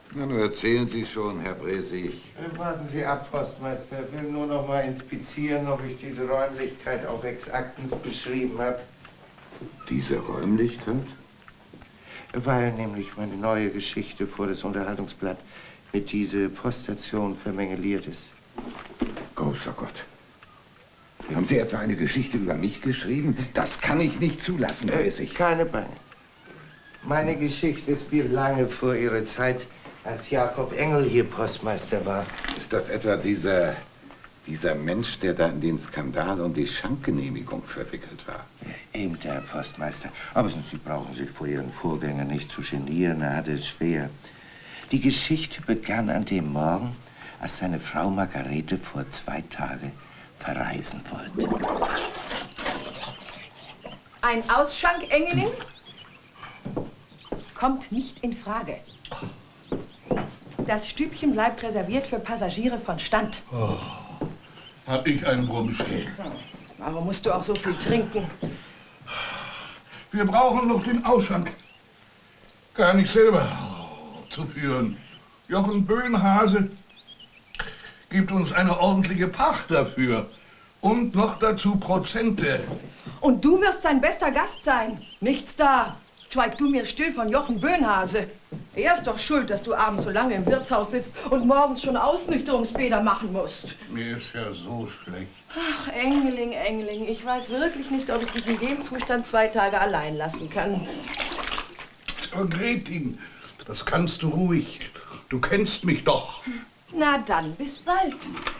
Na, nur erzählen Sie schon, Herr Bresig. Warten Sie ab, Postmeister. Ich will nur noch mal inspizieren, ob ich diese Räumlichkeit auch exaktens beschrieben habe. Diese Räumlichkeit? Weil nämlich meine neue Geschichte vor das Unterhaltungsblatt mit dieser Poststation vermengeliert ist. Großer Gott. Haben Sie etwa eine Geschichte über mich geschrieben? Das kann ich nicht zulassen, Bresig. Keine Bange. Meine Geschichte spielt lange vor Ihrer Zeit, als Jakob Engel hier Postmeister war. Ist das etwa dieser Mensch, der da in den Skandal um die Schankgenehmigung verwickelt war? Ja, eben der Postmeister. Aber Sie brauchen sich vor Ihren Vorgänger nicht zu genieren. Er hatte es schwer. Die Geschichte begann an dem Morgen, als seine Frau Margarete vor 2 Tagen verreisen wollte. Ein Ausschank, Engelin? Kommt nicht in Frage. Das Stübchen bleibt reserviert für Passagiere von Stand. Oh, hab ich ein Brummschäl. Warum musst du auch so viel trinken? Wir brauchen noch den Ausschank. Gar nicht selber zu führen. Jochen Böhnhase gibt uns eine ordentliche Pacht dafür. Und noch dazu Prozente. Und du wirst sein bester Gast sein. Nichts da. Schweig du mir still von Jochen Böhnhase. Er ist doch schuld, dass du abends so lange im Wirtshaus sitzt und morgens schon Ausnüchterungsbäder machen musst. Mir ist ja so schlecht. Ach, Engeling, Engeling, ich weiß wirklich nicht, ob ich dich in dem Zustand 2 Tage allein lassen kann. Aber Gretin, das kannst du ruhig. Du kennst mich doch. Na dann, bis bald.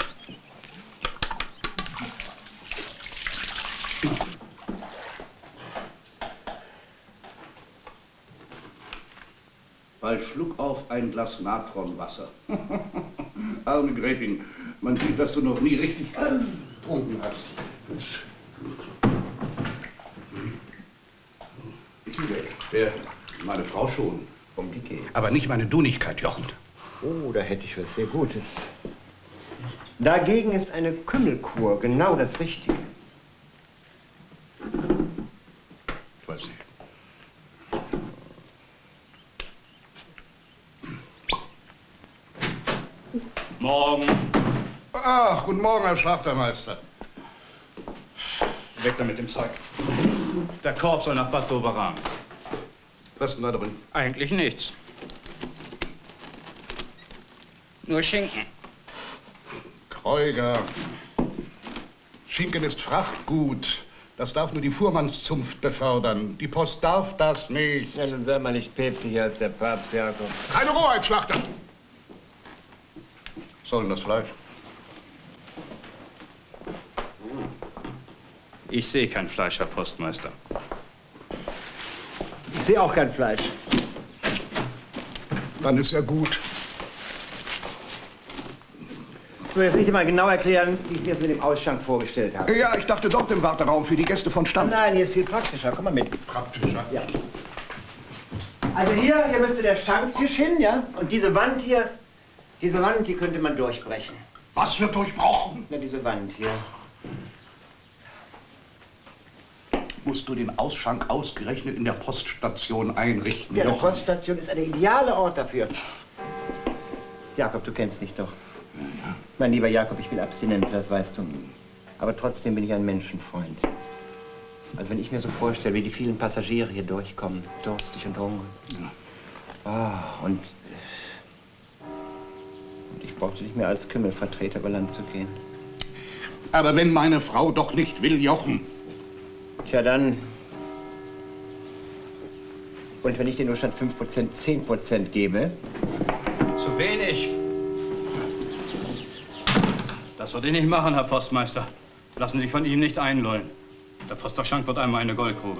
Bald Schluck auf ein Glas Natronwasser. Arme Gräfin, man sieht, dass du noch nie richtig getrunken hast. Ist sie weg? Wer? Meine Frau schon. Um die geht's. Aber nicht meine Dunigkeit, Jochen. Oh, da hätte ich was sehr Gutes. Dagegen ist eine Kümmelkur genau das Richtige. Ich weiß nicht. Morgen. Ach, guten Morgen, Herr Schlachtermeister. Weg da mit dem Zeug. Der Korb soll nach Bad Doberan. Was ist denn da drin? Eigentlich nichts. Nur Schinken. Kreuger. Schinken ist Frachtgut. Das darf nur die Fuhrmannszunft befördern. Die Post darf das nicht. Ja, nun sei mal nicht päpstlicher als der Papst, Jakob. Keine Rohheit, Schlachter! Soll denn das Fleisch? Ich sehe kein Fleisch, Herr Postmeister. Ich sehe auch kein Fleisch. Dann ist ja gut. So, jetzt will ich dir mal genau erklären, wie ich mir das mit dem Ausschank vorgestellt habe. Ja, ich dachte dort im Warteraum für die Gäste von Stand. Nein, hier ist viel praktischer. Komm mal mit. Praktischer? Ja. Also hier müsste der Schanktisch hin, ja? Und diese Wand hier, die könnte man durchbrechen. Was wird durchbrochen? Na, diese Wand hier. Musst du den Ausschank ausgerechnet in der Poststation einrichten, Ja, die Jochen? Poststation ist der ideale Ort dafür. Jakob, du kennst mich doch. Mein lieber Jakob, ich will Abstinenz, das weißt du. Aber trotzdem bin ich ein Menschenfreund. Also wenn ich mir so vorstelle, wie die vielen Passagiere hier durchkommen, durstig und hungrig. Ja. Ah, und ich brauchte nicht mehr als Kümmelvertreter über Land zu gehen. Aber wenn meine Frau doch nicht will, Jochen. Tja, dann. Und wenn ich dir nur statt 5% 10% gebe? Zu wenig. Das würde ich nicht machen, Herr Postmeister. Lassen Sie sich von ihm nicht einlullen. Der Postaschank wird einmal eine Goldgrube.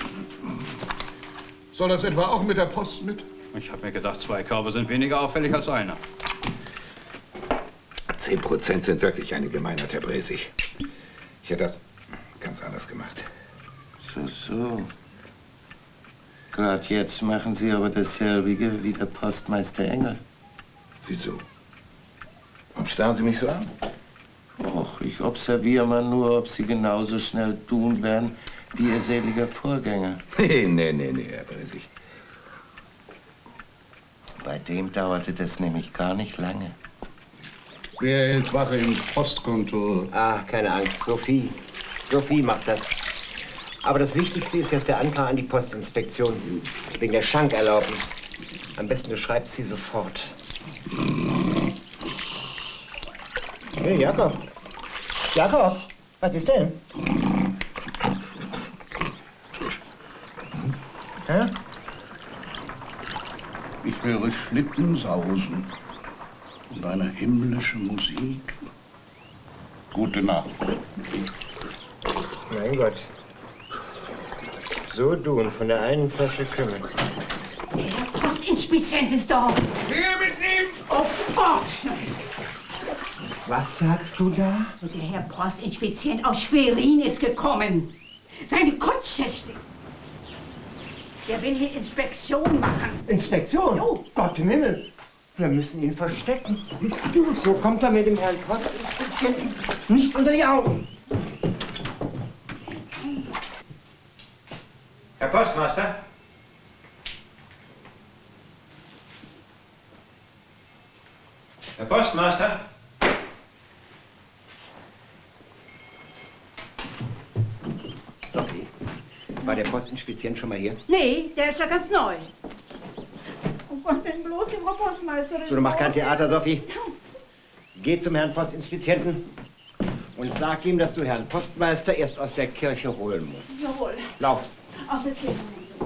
Soll das etwa auch mit der Post mit? Ich habe mir gedacht, 2 Körbe sind weniger auffällig als einer. 10% sind wirklich eine Gemeinheit, Herr Bresig. Ich hätte das ganz anders gemacht. So. Gerade jetzt machen Sie aber dasselbige wie der Postmeister Engel. Wieso? Warum starren Sie mich so an? Och, ich observiere mal nur, ob Sie genauso schnell tun werden wie Ihr seliger Vorgänger. Nee, Herr Bresig. Bei dem dauerte das nämlich gar nicht lange. Wer hält Wache im Postkontor? Ah, keine Angst, Sophie. Sophie macht das. Aber das Wichtigste ist jetzt der Antrag an die Postinspektion wegen der Schankerlaubnis. Am besten du schreibst sie sofort. Hey, Jakob. Jakob, was ist denn? Hä? Ich höre Schlittensausen und eine himmlische Musik. Gute Nacht. Mein Gott. So tun, von der einen Flasche Kümmel. Der Postinspizient ist da. Hier mit ihm! Oh Gott! Was sagst du da? So, der Herr Postinspizient aus Schwerin ist gekommen. Seine Kutsche steht. Der will hier Inspektion machen. Inspektion? Jo. Gott im Himmel. Wir müssen ihn verstecken. So kommt er mit dem Herrn Postinspizienten nicht unter die Augen. Herr Postmeister? Herr Postmeister? Sophie, war der Postinspizient schon mal hier? Nee, der ist ja ganz neu. Und was denn bloß, die Frau Postmeisterin? So, du mach kein Theater, Sophie. Geh zum Herrn Postinspizienten und sag ihm, dass du Herrn Postmeister erst aus der Kirche holen musst. Jawohl. Lauf. Aus der Kirche.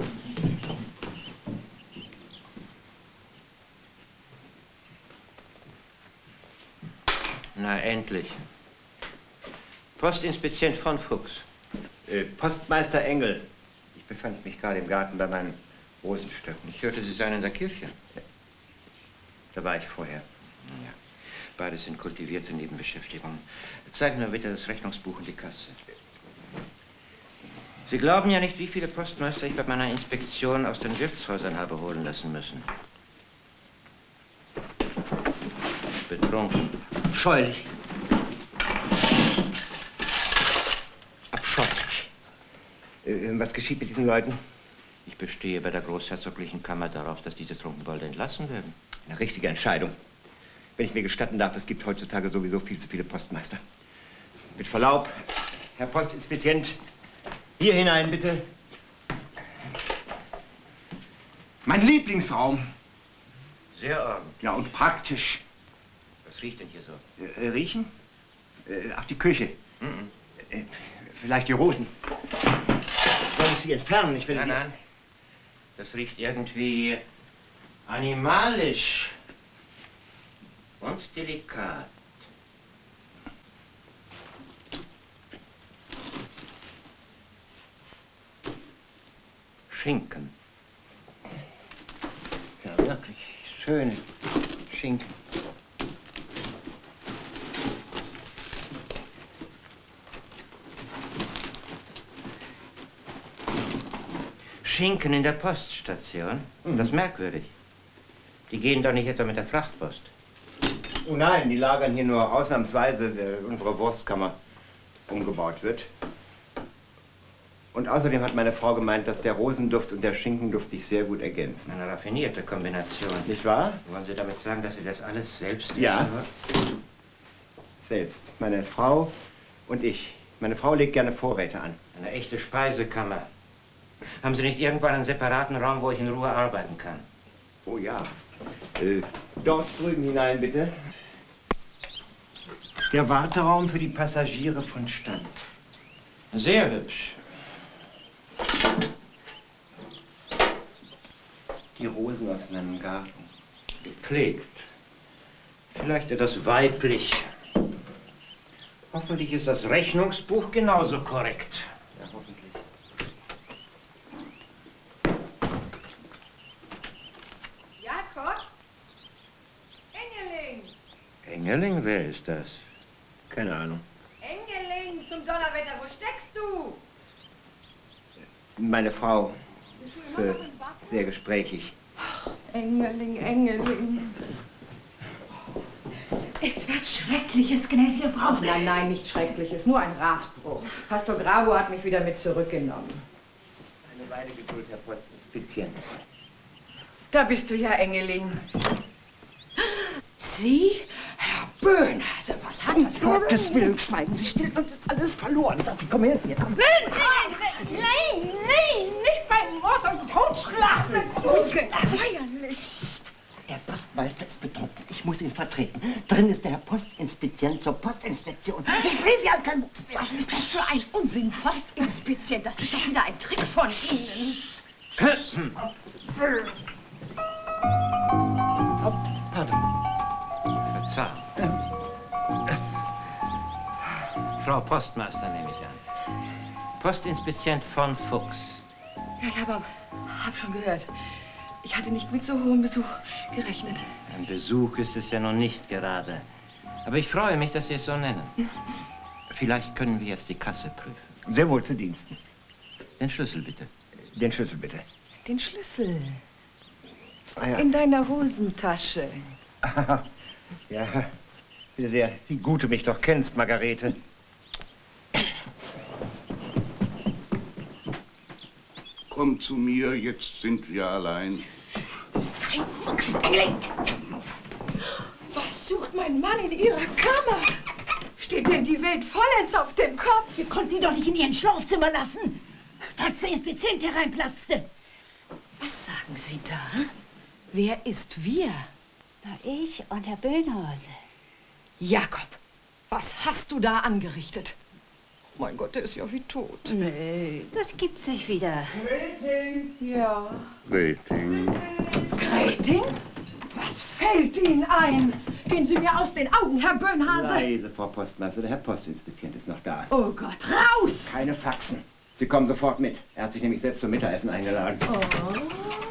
Na, endlich. Postinspizient von Fuchs. Postmeister Engel. Ich befand mich gerade im Garten bei meinen Rosenstöcken. Ich hörte, Sie seien in der Kirche. Da war ich vorher. Ja, beides sind kultivierte Nebenbeschäftigungen. Zeigen Sie mir bitte das Rechnungsbuch und die Kasse. Sie glauben ja nicht, wie viele Postmeister ich bei meiner Inspektion aus den Wirtshäusern habe holen lassen müssen. Betrunken. Abscheulich. Abscheulich. Was geschieht mit diesen Leuten? Ich bestehe bei der Großherzoglichen Kammer darauf, dass diese Trunkenbolde entlassen werden. Eine richtige Entscheidung. Wenn ich mir gestatten darf, es gibt heutzutage sowieso viel zu viele Postmeister. Mit Verlaub, Herr Postinspizient, hier hinein, bitte. Mein Lieblingsraum. Sehr ordentlich. Ja, und praktisch. Was riecht denn hier so? Riechen? Ach, die Küche. Vielleicht die Rosen. Soll ich sie entfernen? Ich will Nein, sie... nein. Das riecht irgendwie animalisch und delikat. Schinken. Ja, wirklich schöne Schinken. Schinken in der Poststation? Das ist merkwürdig. Die gehen doch nicht etwa mit der Frachtpost. Oh nein, die lagern hier nur ausnahmsweise, wenn unsere Wurstkammer umgebaut wird. Und außerdem hat meine Frau gemeint, dass der Rosenduft und der Schinkenduft sich sehr gut ergänzen. Eine raffinierte Kombination. Nicht wahr? Wollen Sie damit sagen, dass Sie das alles selbst Ja. essen? Selbst. Meine Frau und ich. Meine Frau legt gerne Vorräte an. Eine echte Speisekammer. Haben Sie nicht irgendwo einen separaten Raum, wo ich in Ruhe arbeiten kann? Oh ja. Dort drüben hinein, bitte. Der Warteraum für die Passagiere von Stand. Sehr hübsch. Die Rosen aus meinem Garten. Gepflegt. Vielleicht etwas weiblich. Hoffentlich ist das Rechnungsbuch genauso korrekt. Ja, hoffentlich. Jakob? Engeling! Engeling, wer ist das? Keine Ahnung. Engeling, zum Donnerwetter, wo steckst du? Meine Frau ist sehr gesprächig. Engeling, Engeling. Etwas Schreckliches, gnädige Frau. Nein, nein, nicht Schreckliches, nur ein Radbruch. Pastor Grabo hat mich wieder mit zurückgenommen. Eine Weile Geduld, Herr Postinspizient. Da bist du ja, Engeling. Sie? Herr Böhnhase, was hat das? Um Gottes Willen, schweigen Sie still, sonst ist alles verloren. Sophie, komm her, hier, komm. Nein, nicht beim Mord und Totschlag. Ungeheuerlich. Der Postmeister ist betrunken. Ich muss ihn vertreten. Drin ist der Herr Postinspizient zur Postinspektion. Ich will Sie an kein Mucks mehr. Was ist das für ein Unsinn, Postinspizient? Das ist doch wieder ein Trick von Ihnen. Verzeihung. Frau Postmeister, nehme ich an. Postinspizient von Fuchs. Ja, ich hab schon gehört. Ich hatte nicht mit so hohem Besuch gerechnet. Ein Besuch ist es ja noch nicht gerade. Aber ich freue mich, dass Sie es so nennen. Vielleicht können wir jetzt die Kasse prüfen. Sehr wohl zu Diensten. Den Schlüssel, bitte. Den Schlüssel, bitte. Den Schlüssel. Ah, ja. In deiner Hosentasche. Ja, wie sehr, wie gut du mich doch kennst, Margarete. Komm zu mir, jetzt sind wir allein. Kein Mucks, Engeling! Was sucht mein Mann in ihrer Kammer? Steht denn die Welt vollends auf dem Kopf? Wir konnten ihn doch nicht in ihren Schlafzimmer lassen, falls der Inspizient hereinplatzte. Was sagen Sie da? Wer ist wir? Na, ich und Herr Böhnhase. Jakob, was hast du da angerichtet? Mein Gott, der ist ja wie tot. Nee, das gibt's nicht wieder. Greting! Ja. Greting. Greting? Was fällt Ihnen ein? Gehen Sie mir aus den Augen, Herr Böhnhase. Leise, Frau Postmeister, der Herr Postinspizient ist noch da. Oh Gott, raus! Keine Faxen. Sie kommen sofort mit. Er hat sich nämlich selbst zum Mittagessen eingeladen. Oh.